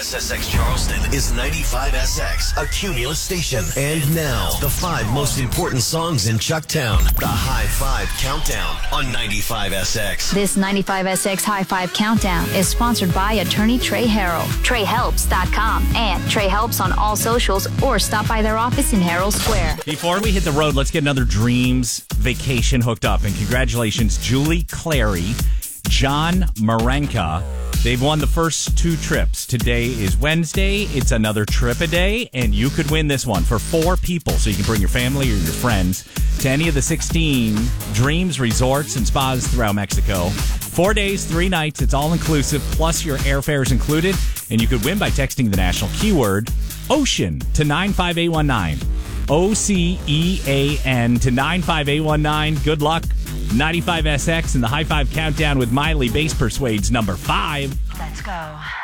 WSSX Charleston is 95SX, a Cumulus station. And now, the 5 most important songs in Chucktown. The High 5 Countdown on 95SX. This 95SX High 5 Countdown is sponsored by attorney Trey Harrell, TreyHelps.com, and Trey Helps on all socials, or stop by their office in Herald Square. Before we hit the road, let's get another Dreams vacation hooked up. And congratulations, Julie Clary, John Marenka. They've won the first 2 trips. Today is Wednesday. It's another trip a day, and you could win this one for 4 people. So you can bring your family or your friends to any of the 16 Dreams resorts and spas throughout Mexico. 4 days, 3 nights. It's all inclusive, plus your airfare is included. And you could win by texting the national keyword OCEAN to 95819. OCEAN to 95819. Good luck. 95SX and the High 5 Countdown with Miley Bass Persuades number 5. Let's go.